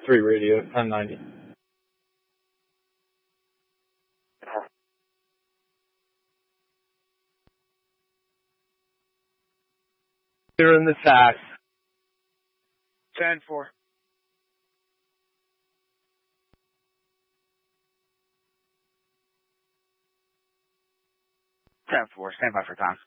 3 radio, 1090. They're in the sack. 10-4. Stand by for time.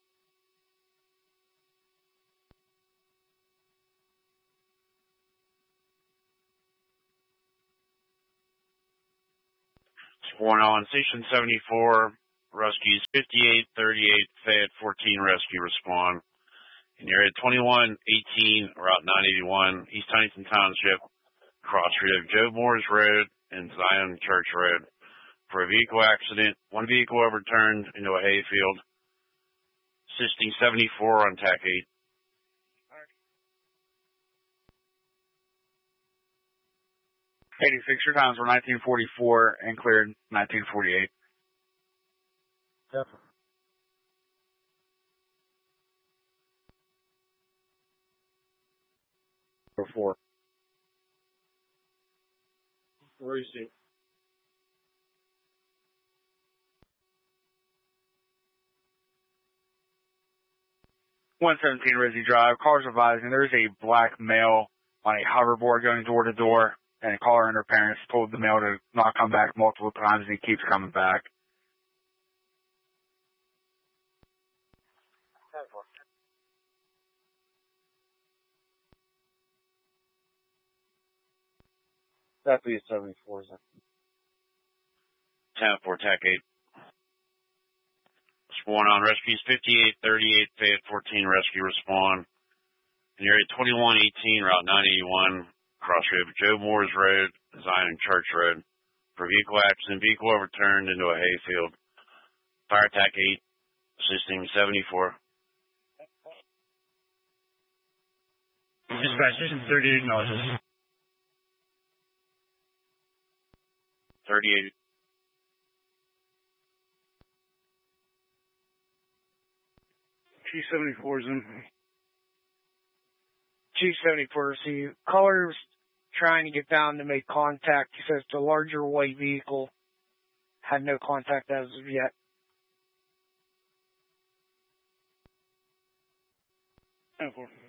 Sworn on Station 74, rescues 5838, Fayette 14 rescue respond. In area 2118, Route 981, East Huntington Township, cross street of Joe Moore's Road and Zion Church Road. For a vehicle accident, one vehicle overturned into a hayfield. Assisting 74 on TAC 8. 86, your times were 1944 and cleared 1948. Yep. Or 4. Where is he? $117 Rizzy Drive. Cars advising there's a black male on a hoverboard going door to door, and a caller and her parents told the male to not come back multiple times, and he keeps coming back. 10-4. That'd be a 74, is it? 10-4, TAC 8. Sworn on rescues 5838, Fayette 14 rescue respond. In area 2118, Route 981, cross street of Joe Moore's Road, Zion and Church Road. For vehicle accident, vehicle overturned into a hayfield. Fire TAC 8, assisting 74. Dispatch station 38 acknowledges. 38. G74's in. G74, see, caller's trying to get down to make contact. He says the larger white vehicle had no contact as of yet. 10-4.